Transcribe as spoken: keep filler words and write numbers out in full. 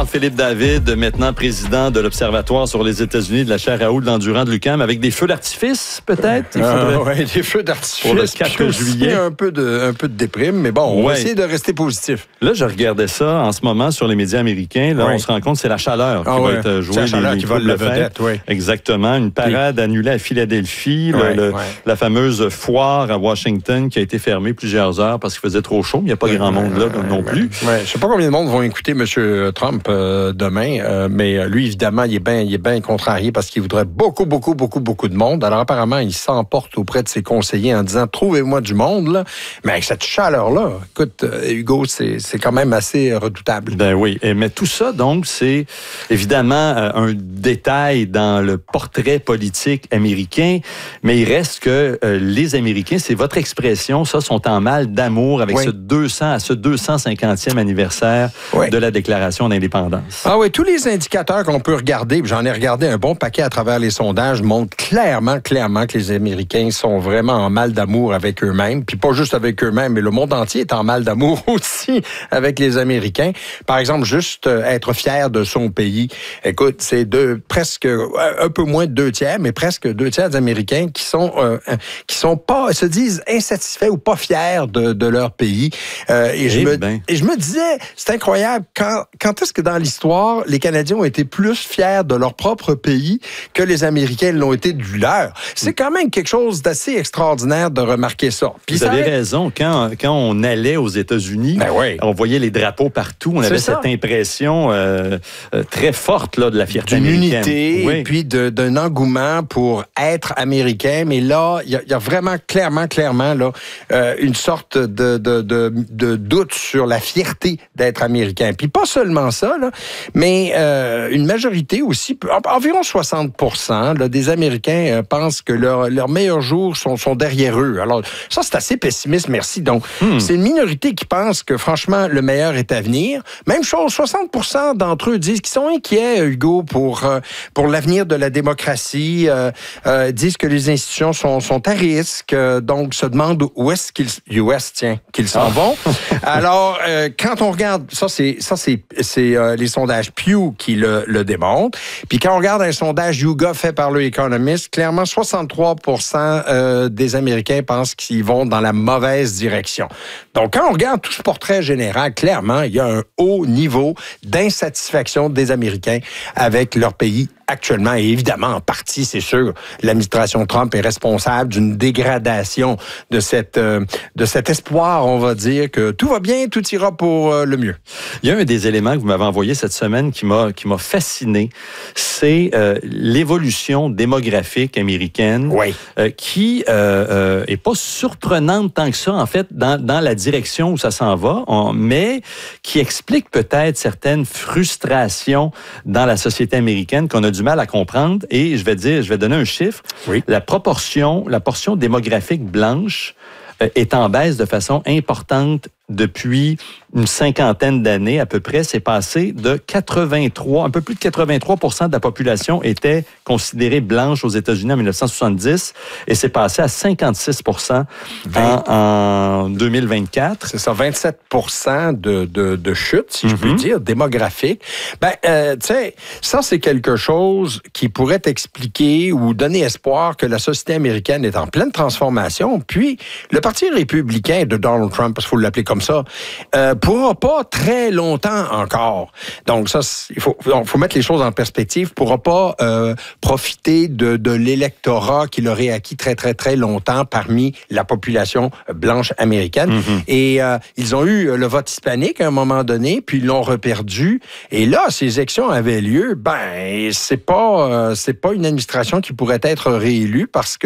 Carl-Philippe David, maintenant président de l'Observatoire sur les États-Unis de la chaire Raoul Dandurand de l'U Q A M, avec des feux d'artifice, peut-être? Il faudrait... euh, oui, des feux d'artifice. Pour le quatre juillet. Un peu, de, un peu de déprime, mais bon, on ouais. va essayer de rester positif. Là, je regardais ça en ce moment sur les médias américains. Là, ouais. on se rend compte que c'est la chaleur ah, qui ouais. va être jouée. C'est la chaleur les, les qui vole la vedette, oui. Exactement. Une parade oui. annulée à Philadelphie. Ouais, le, le, ouais. La fameuse foire à Washington qui a été fermée plusieurs heures parce qu'il faisait trop chaud. Il n'y a pas ouais, grand monde là ouais, non ouais, plus. Ouais. Je ne sais pas combien de monde vont écouter M. Trump euh, demain, euh, mais lui, évidemment, il est bien il est bien contrarié parce qu'il voudrait beaucoup, beaucoup, beaucoup, beaucoup de monde. Alors, apparemment, il s'emporte auprès de ses conseillers en disant « Trouvez-moi du monde, là. » Mais avec cette chaleur-là, écoute, euh, Hugo, c'est, c'est quand même assez redoutable. Ben oui. Et, mais tout ça, donc, c'est évidemment euh, un détail dans le portrait politique américain, mais il reste que euh, les Américains, c'est votre expression, ça, sont en mal d'amour avec oui. ce deux cents à ce deux cent cinquantième anniversaire oui. de la Déclaration d'indépendance. Ah oui, tous les indicateurs qu'on peut regarder, puis j'en ai regardé un bon paquet à travers les sondages, montrent clairement, clairement que les Américains sont vraiment en mal d'amour avec eux-mêmes, puis pas juste avec eux-mêmes, mais le monde entier est en mal d'amour aussi avec les Américains. Par exemple, juste euh, être fier de son pays. Écoute, c'est de presque un peu moins de deux tiers, mais presque deux tiers des Américains qui sont euh, qui sont pas se disent insatisfaits ou pas fiers de, de leur pays. Euh, et, je me, ben. et je me disais, c'est incroyable, quand, quand est-ce que dans l'histoire, les Canadiens ont été plus fiers de leur propre pays que les Américains l'ont été du leur? C'est quand même quelque chose d'assez extraordinaire de remarquer ça. Puis Vous ça avez avait... raison. Quand, quand on allait aux États-Unis, ben oui. on voyait les drapeaux partout. On c'est avait ça. cette impression euh, euh, très forte là, de la fierté D'une américaine. D'une unité, oui. et puis de, d'un engouement pour être américain. Mais là, il y, y a vraiment clairement, clairement là, euh, une sorte de, de, de, de doute sur la fierté d'être américain. Puis pas seulement ça, là, mais euh, une majorité aussi, environ soixante pour cent là, des Américains euh, pensent que leur, leurs meilleurs jours sont, sont derrière eux. Alors ça, c'est assez pessimiste, merci. Donc, hmm. c'est une minorité qui pense que franchement, le meilleur est à venir. Même chose, soixante pour cent d'entre eux disent qu'ils sont inquiets, Hugo, pour, euh, pour l'avenir de la démocratie, euh, euh, disent que les institutions sont, sont à risque, euh, donc se demandent où est-ce qu'ils, U S, tiens, qu'ils s'en vont. Alors, euh, quand on regarde, ça c'est ça c'est, c'est euh, les sondages Pew qui le, le démontrent. Puis quand on regarde un sondage YouGov fait par le Economist, clairement soixante-trois pour cent euh, des Américains pensent qu'ils vont dans la mauvaise direction. Donc quand on regarde tout ce portrait général, clairement, il y a un haut niveau d'insatisfaction des Américains avec leur pays actuellement. Et évidemment, en partie, c'est sûr, l'administration Trump est responsable d'une dégradation de cette euh, de cet espoir, on va dire, que tout va bien, tout ira pour euh, le mieux. Il y a un des éléments que vous m'avez envoyé cette semaine qui m'a qui m'a fasciné, c'est euh, l'évolution démographique américaine, oui. euh, qui euh, euh, est pas surprenante tant que ça, en fait, dans, dans la direction où ça s'en va, on, mais qui explique peut-être certaines frustrations dans la société américaine qu'on a du mal à comprendre. Et je vais dire, je vais donner un chiffre. Oui. La proportion, la portion démographique blanche euh, est en baisse de façon importante depuis une cinquantaine d'années à peu près. C'est passé de quatre-vingt-trois, un peu plus de quatre-vingt-trois pour cent de la population était considérée blanche aux États-Unis en dix-neuf cent soixante-dix et c'est passé à cinquante-six pour cent en, en deux mille vingt-quatre. C'est ça, vingt-sept pour cent de, de, de chute, si mm-hmm. je peux dire, démographique. Ben, euh, tu sais, ça, c'est quelque chose qui pourrait expliquer ou donner espoir que la société américaine est en pleine transformation. Puis, le Parti républicain de Donald Trump, parce qu'il faut l'appeler comme ça, euh, pourra pas très longtemps encore. Donc ça, il faut, faut mettre les choses en perspective. Pourra pas euh, profiter de, de l'électorat qu'il aurait acquis très très très longtemps parmi la population blanche américaine. Mm-hmm. Et euh, ils ont eu le vote hispanique à un moment donné, puis ils l'ont reperdu. Et là, ces élections avaient lieu. Ben, c'est pas euh, c'est pas une administration qui pourrait être réélue parce que